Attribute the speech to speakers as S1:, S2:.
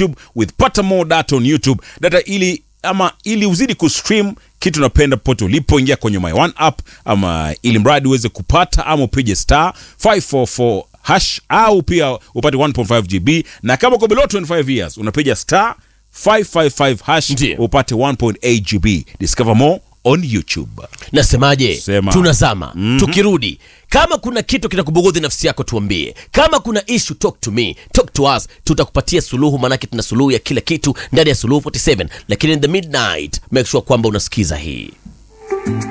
S1: YouTube with pata more data on YouTube. Data ili uzidi kustream kitu napenda popote ulipoingia kwenye My One app, ama ili mradi uweze kupata, ama upige star 544 hash, au pia upate 1.5 GB, na kama uko below 25 years unapiga star 555 hash upate 1.8 GB. Discover more on YouTube.
S2: Nasemaje? Tunazama. Tukirudi, kama kuna kitu kinakubughudhi nafsi yako tuambie. Kama kuna issue, talk to me, talk to us. Tutakupatia suluhu, manake tuna suluhu ya kila kitu ndani ya Suluhu 47. Lakini in the midnight, make sure kwamba unasikiza hii.